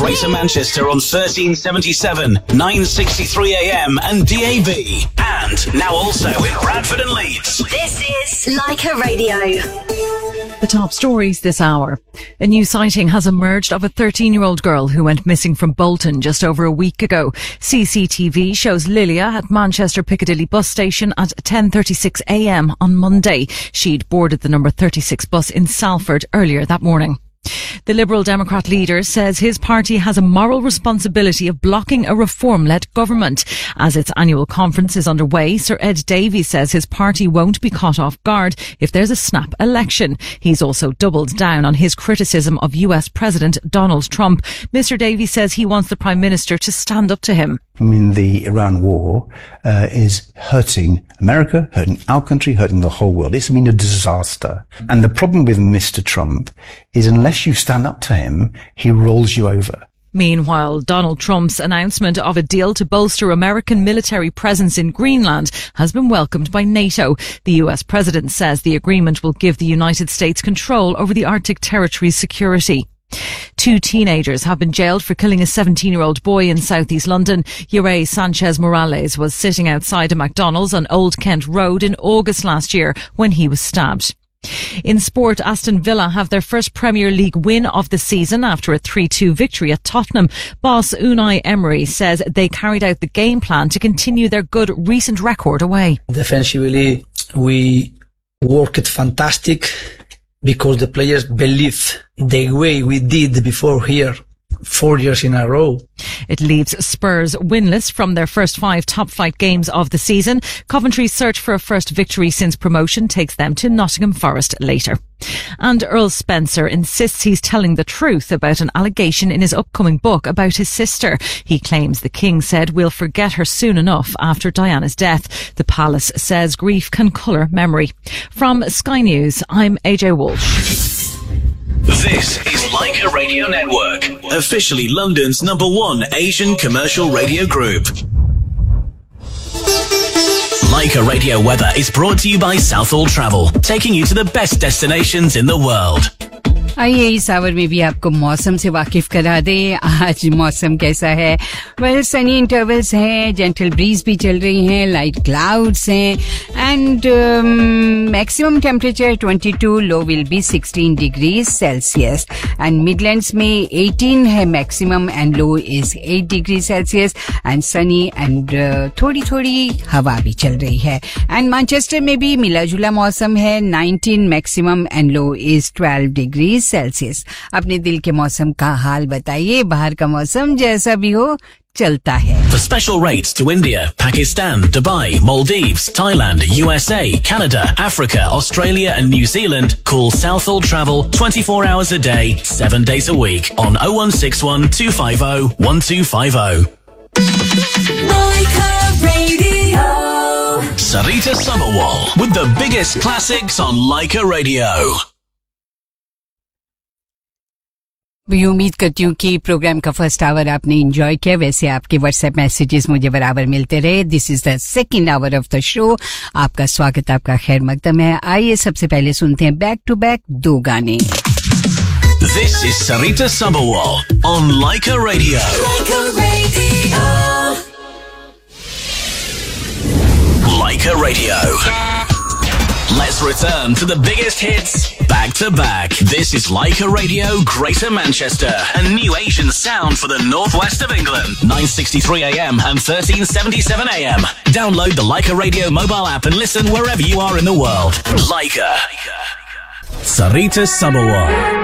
Greater Manchester on 1377, 963 AM and DAB. And now also in Bradford and Leeds. This is Leica Radio. The top stories this hour. A new sighting has emerged of a 13-year-old girl who went missing from Bolton just over a week ago. CCTV shows Lilia at Manchester Piccadilly bus station at 10:36 a.m. on Monday. She'd boarded the number 36 bus in Salford earlier that morning. The Liberal Democrat leader says his party has a moral responsibility of blocking a reform-led government. As its annual conference is underway, Sir Ed Davey says his party won't be caught off guard if there's a snap election. He's also doubled down on his criticism of US President Donald Trump. Mr Davey says he wants the Prime Minister to stand up to him. I mean, the Iran war is hurting America, hurting our country, hurting the whole world. It's been a disaster. And the problem with Mr. Trump is unless you stand up to him, he rolls you over. Meanwhile, Donald Trump's announcement of a deal to bolster American military presence in Greenland has been welcomed by NATO. The US president says the agreement will give the United States control over the Arctic territory's security. 2 teenagers have been jailed for killing a 17-year-old boy in southeast London. Yurey Sanchez Morales was sitting outside a McDonald's on Old Kent Road in August last year when he was stabbed. In sport, Aston Villa have their first Premier League win of the season after a 3-2 victory at Tottenham. Boss Unai Emery says they carried out the game plan to continue their good recent record away. Defensively, we worked fantastic because the players believe the way we did before here 4 years in a row. It leaves Spurs winless from their first 5 top-flight games of the season. Coventry's search for a first victory since promotion takes them to Nottingham Forest later. And Earl Spencer insists he's telling the truth about an allegation in his upcoming book about his sister. He claims the King said we'll forget her soon enough after Diana's death. The palace says grief can colour memory. From Sky News, I'm AJ Walsh. This is Leica Radio Network, officially London's #1 Asian commercial radio group. Leica Radio Weather is brought to you by Southall Travel, taking you to the best destinations in the world. आइए इस our में भी आपको मौसम से वाकिफ करा दे. आज मौसम कैसा है? वेल, सनी इंटरवल्स हैं, जेंटल ब्रीज भी चल रही हैं, लाइट क्लाउड्स हैं and maximum temperature 22, low will be 16 degrees Celsius and Midlands में 18 है maximum and low is 8 degree Celsius and Sunny and थोड़ी थोड़ी हवा भी चल रही है एंड मैनचेस्टर में भी मिला जुला मौसम है. 19 maximum and low is 12 degree Celsius. अपने दिल के मौसम का हाल बताइए. बाहर का मौसम जैसा भी हो चलता है. For special rates to India, Pakistan, Dubai, Maldives, Thailand, USA, Canada, Africa, Australia and New Zealand, call Southall Travel 24 hours a day, 7 days a week on 0161 250 1250. Leica Radio. Sarita Sabharwal with the biggest classics on Leica Radio. मैं उम्मीद करती हूँ कि programme का first hour आपने enjoy किया. वैसे आपके व्हाट्सएप मैसेजेस मुझे बराबर मिलते रहे. This is the second hour of the show. आपका स्वागत, आपका खैर मकदम है. आइए सबसे पहले सुनते हैं बैक टू बैक 2 गाने. This is Sarita Sabharwal on Leica Radio. Leica Radio. Leica Radio. Let's return to the biggest hits back to back. This is Leica Radio Greater Manchester, a new Asian sound for the northwest of England. 9:63 AM and 13:77 AM. Download the Leica Radio mobile app and listen wherever you are in the world. Leica. Sarita Sabharwal.